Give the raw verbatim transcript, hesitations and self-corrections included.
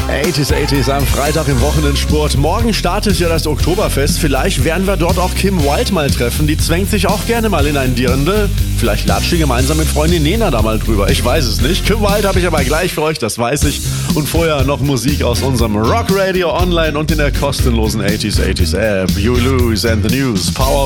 achtziger, achtziger am Freitag im Wochenendsport. Morgen startet ja das Oktoberfest. Vielleicht werden wir dort auch Kim Wilde mal treffen. Die zwängt sich auch gerne mal in ein Dirndl. Vielleicht latscht sie gemeinsam mit Freundin Nena da mal drüber. Ich weiß es nicht. Kim Wilde habe ich aber gleich für euch, das weiß ich. Und vorher noch Musik aus unserem Rock Radio Online und in der kostenlosen achtziger, achtziger App. You Lose and the News. Power